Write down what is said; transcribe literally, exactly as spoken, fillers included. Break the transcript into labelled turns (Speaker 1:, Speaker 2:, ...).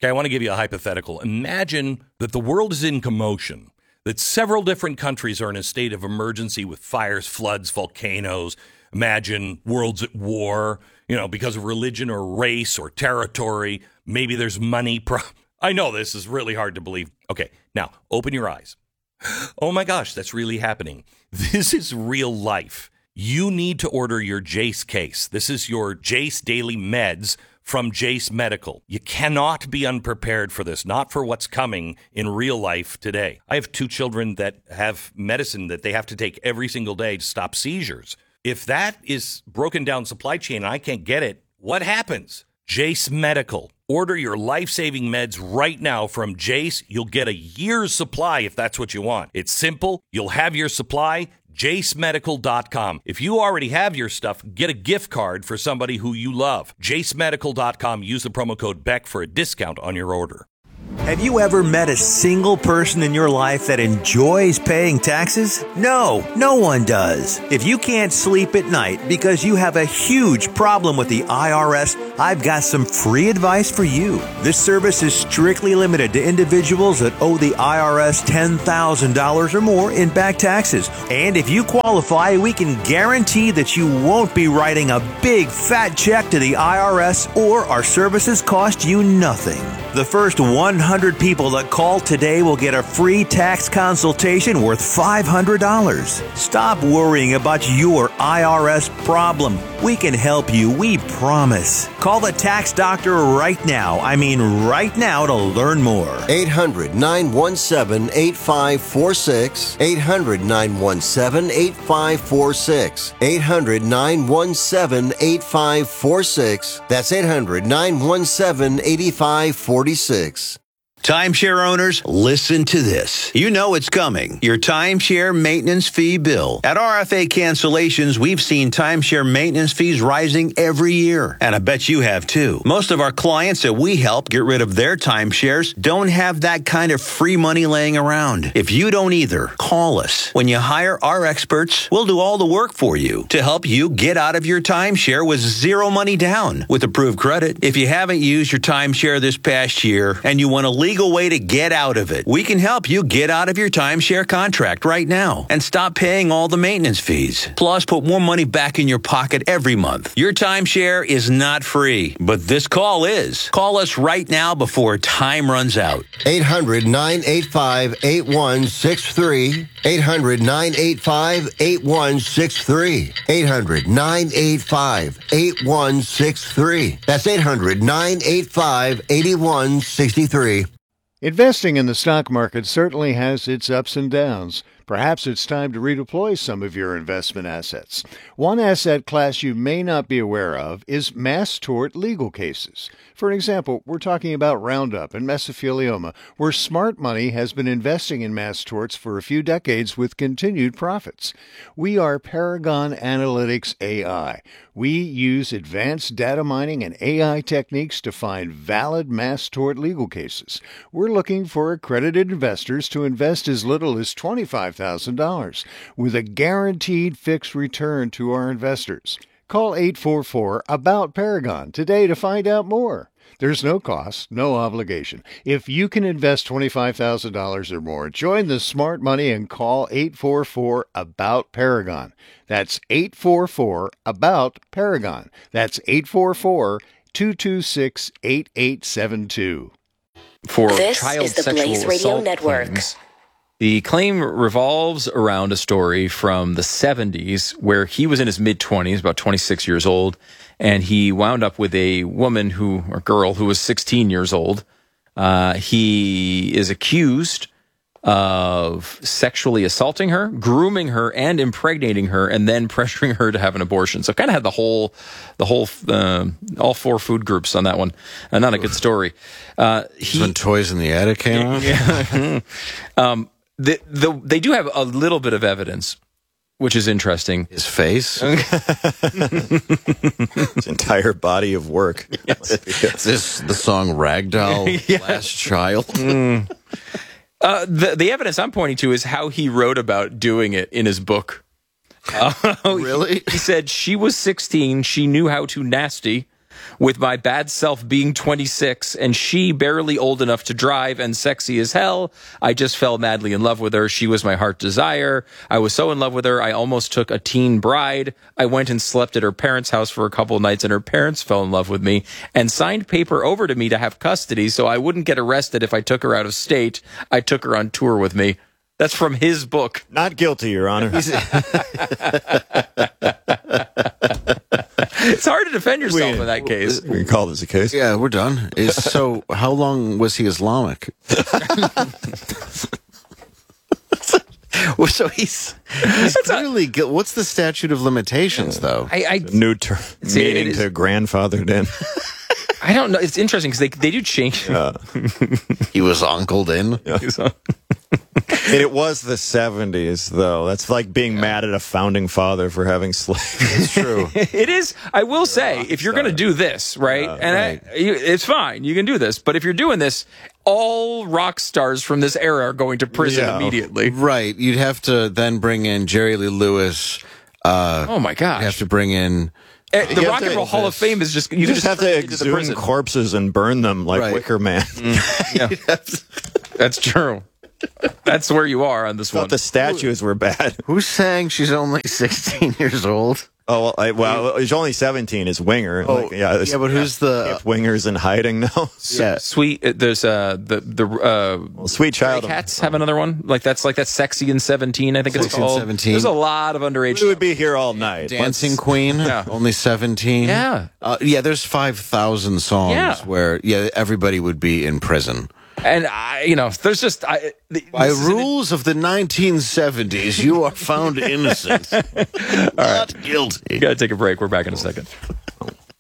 Speaker 1: Okay, I want to give you a hypothetical. Imagine that the world is in commotion, that several different countries are in a state of emergency with fires, floods, volcanoes. Imagine worlds at war, you know, because of religion or race or territory. Maybe there's money. Pro- I know this is really hard to believe. Okay, now open your eyes. Oh my gosh, that's really happening. This is real life. You need to order your Jace case. This is your Jace Daily Meds from Jace Medical. You cannot be unprepared for this, not for what's coming in real life today. I have two children that have medicine that they have to take every single day to stop seizures. If that is broken down supply chain and I can't get it, what happens? Jace Medical. Order your life-saving meds right now from Jace. You'll get a year's supply if that's what you want. It's simple. You'll have your supply. jace medical dot com. If you already have your stuff, get a gift card for somebody who you love. jace medical dot com. Use the promo code Beck for a discount on your order.
Speaker 2: Have you ever met a single person in your life that enjoys paying taxes? No, no one does. If you can't sleep at night because you have a huge problem with the I R S, I've got some free advice for you. This service is strictly limited to individuals that owe the I R S ten thousand dollars or more in back taxes. And if you qualify, we can guarantee that you won't be writing a big fat check to the I R S or our services cost you nothing. The first one hundred people that call today will get a free tax consultation worth five hundred dollars. Stop worrying about your I R S problem. We can help you, we promise. Call the tax doctor right now. I mean right now to learn more.
Speaker 3: eight hundred, nine one seven, eight five four six. eight hundred, nine one seven, eight five four six. eight hundred, nine one seven, eight five four six. That's eight hundred, nine one seven, eight five four six.
Speaker 2: Timeshare owners, listen to this. You know it's coming. Your timeshare maintenance fee bill. At R F A Cancellations, we've seen timeshare maintenance fees rising every year. And I bet you have too. Most of our clients that we help get rid of their timeshares don't have that kind of free money laying around. If you don't either, call us. When you hire our experts, we'll do all the work for you to help you get out of your timeshare with zero money down with approved credit. If you haven't used your timeshare this past year and you want to leave legal way to get out of it. We can help you get out of your timeshare contract right now and stop paying all the maintenance fees. Plus, put more money back in your pocket every month. Your timeshare is not free, but this call is. Call us right now before time runs out.
Speaker 3: eight hundred, nine eight five, eight one six three. eight hundred, nine eight five, eight one six three. eight hundred, nine eight five, eight one six three. That's eight hundred, nine eight five, eight one six three.
Speaker 4: Investing in the stock market certainly has its ups and downs. Perhaps it's time to redeploy some of your investment assets. One asset class you may not be aware of is mass tort legal cases. For example, we're talking about Roundup and mesothelioma, where smart money has been investing in mass torts for a few decades with continued profits. We are Paragon Analytics A I. We use advanced data mining and A I techniques to find valid mass tort legal cases. We're looking for accredited investors to invest as little as twenty-five thousand dollars with a guaranteed fixed return to our investors. Call eight four four, A B O U T, Paragon today to find out more. There's no cost, no obligation. If you can invest twenty-five thousand dollars or more, join the smart money and call eight four four, A B O U T, Paragon. That's eight four four, A B O U T, Paragon. That's eight four four, two two six, eight eight seven two.
Speaker 5: For
Speaker 6: this
Speaker 5: child
Speaker 6: is the
Speaker 5: sexual
Speaker 6: Blaze Radio
Speaker 5: assault
Speaker 6: Network.
Speaker 5: claims, the claim revolves around a story from the seventies where he was in his mid-twenties, about twenty-six years old, and he wound up with a woman who, or girl, who was sixteen years old. Uh, he is accused of sexually assaulting her, grooming her, and impregnating her, and then pressuring her to have an abortion. So kind of had the whole, the whole, uh, all four food groups on that one. Uh, not a good story. Uh, he,
Speaker 7: when Toys in the Attic came out?
Speaker 5: Yeah. um, the, the, they do have a little bit of evidence, which is interesting.
Speaker 7: His face? His entire body of work.
Speaker 5: Yes.
Speaker 7: Is this the song Ragdoll, yeah. Last Child?
Speaker 5: Mm. Uh, the, the evidence I'm pointing to is how he wrote about doing it in his book. Uh,
Speaker 7: really?
Speaker 5: He, he said she was sixteen. She knew how to nasty. With my bad self being twenty-six and she barely old enough to drive and sexy as hell, I just fell madly in love with her. She was my heart desire. I was so in love with her, I almost took a teen bride. I went and slept at her parents' house for a couple of nights, and her parents fell in love with me and signed paper over to me to have custody so I wouldn't get arrested if I took her out of state. I took her on tour with me. That's from his book.
Speaker 4: Not guilty, Your Honor.
Speaker 5: It's hard to defend yourself in that case.
Speaker 4: We can call this a case.
Speaker 7: Yeah, we're done. Is, so how long was he Islamic? Well, so he's, he's clearly gu- what's the statute of limitations, though?
Speaker 5: I, I
Speaker 4: New term,
Speaker 5: See, it
Speaker 4: meaning
Speaker 5: is-
Speaker 4: to grandfathered in.
Speaker 5: I don't know. It's interesting because they they do change.
Speaker 4: Uh,
Speaker 7: He was uncled in.
Speaker 4: And it was the seventies, though. That's like being mad at a founding father for having slaves.
Speaker 7: It's true.
Speaker 5: It is. I will say, if you're going to do this, right,
Speaker 4: Uh,
Speaker 5: and
Speaker 7: right.
Speaker 5: I, you, it's fine, you can do this. But if you're doing this, all rock stars from this era are going to prison
Speaker 4: Yeah.
Speaker 5: immediately.
Speaker 7: Right. You'd have to then bring in Jerry Lee Lewis. Uh,
Speaker 5: Oh my
Speaker 7: you'd have
Speaker 5: gosh!
Speaker 7: to bring in.
Speaker 5: Eh, the
Speaker 4: you have
Speaker 5: Rock and
Speaker 4: to-
Speaker 5: Roll Hall of Fame is just you,
Speaker 4: You
Speaker 5: can
Speaker 4: just have to
Speaker 5: turn it into the
Speaker 4: exhume
Speaker 5: prison.
Speaker 4: corpses and burn them like
Speaker 7: Right.
Speaker 4: Wicker Man.
Speaker 5: Yeah. That's true. That's where you are on this one.
Speaker 4: Thought the statues were bad.
Speaker 7: Who's saying she's only sixteen years old?
Speaker 4: Oh, well, I, well he's only seventeen. Is Winger?
Speaker 7: Oh,
Speaker 4: Like, yeah,
Speaker 7: yeah, but who's the?
Speaker 4: if Winger's in hiding now?
Speaker 7: Yeah.
Speaker 5: Sweet. uh, There's uh the the uh.
Speaker 4: Well, Sweet Child.
Speaker 5: Cats have another one like that's like that's Sexy and seventeen. I think it's
Speaker 7: Sexy and
Speaker 5: called.
Speaker 7: seventeen.
Speaker 5: There's a lot of underage.
Speaker 4: We would be here all night.
Speaker 7: Dancing Queen,
Speaker 5: Yeah.
Speaker 7: only seventeen.
Speaker 5: Yeah.
Speaker 7: uh, yeah. There's five thousand songs
Speaker 5: Yeah.
Speaker 7: where yeah everybody would be in prison.
Speaker 5: And I, you know, there's just I, the,
Speaker 7: By
Speaker 5: this is an-
Speaker 7: rules of the nineteen seventies, you are found innocent, not guilty.
Speaker 5: Gotta take a break. We're back in a second.